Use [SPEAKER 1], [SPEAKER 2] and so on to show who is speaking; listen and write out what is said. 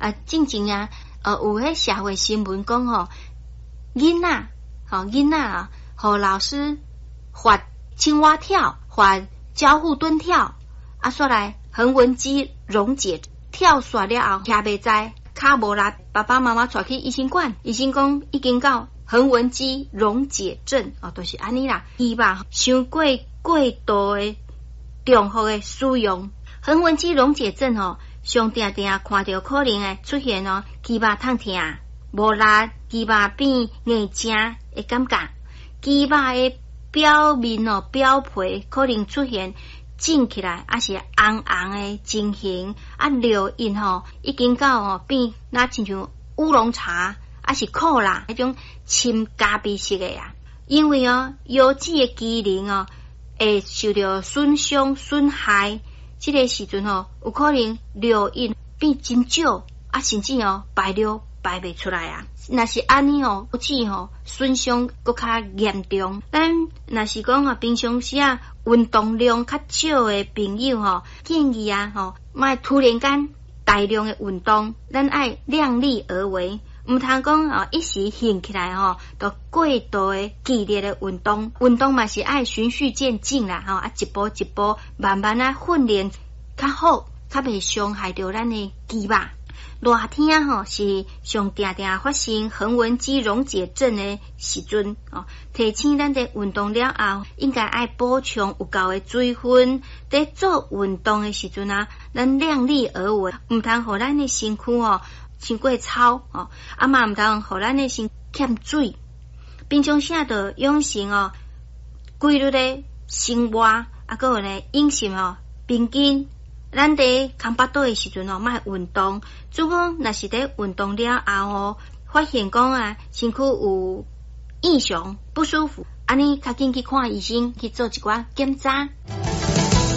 [SPEAKER 1] 进前啊，有迄社会新闻讲吼，囡仔啊，互老师罚青蛙跳，罚交互蹲跳，煞来横纹肌溶解跳煞了后，徛袂在，骹无力，爸爸妈妈带去医生馆，医生讲已经到横纹肌溶解症，就是安尼啦。伊吧，伤过度的重复的使用，横纹肌溶解症上定看到可能会出现肌肉痛痛、无力、肌肉变硬正的感觉，肌肉的表面表皮可能出现肿起来，是红红的情形，尿印已经到变那亲像乌龙茶，是苦啦，迄种深咖啡色的啊。因为腰子的机能会受到损伤损害，这个时阵有可能尿印变真少，甚至排尿排袂出来啊。若是安尼有止损伤更较严重。咱若是讲平常时运动量较少的朋友建议莫突然间大量的运动，咱爱量力而为。唔通讲一时兴起来就过度的激烈的运动嘛是爱循序渐进啦一步一步慢慢训练较好，较袂伤害到咱的肌肉。热天是上定发生横纹肌溶解症的时阵提醒咱在运动了后，应该爱补充有够的水分。在做运动的时阵咱量力而为，唔通互咱的身躯伤过操嘛唔通互咱的身欠水。平常时就养成规律的生活，还有呢饮食平均。咱在空腹肚的时阵莫运动，如果若是在运动了后发现讲身躯有异常不舒服，安尼较紧去看医生去做一寡检查。